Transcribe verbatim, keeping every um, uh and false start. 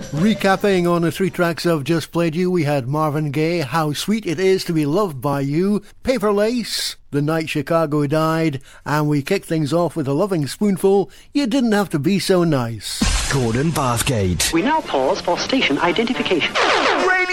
Recapping on the three tracks I've just played you, we had Marvin Gaye, How Sweet It Is to Be Loved by You, Paper Lace, The Night Chicago Died, and we kicked things off with A Loving Spoonful, You Didn't Have to Be So Nice. Gordon Bathgate. We now pause for station identification.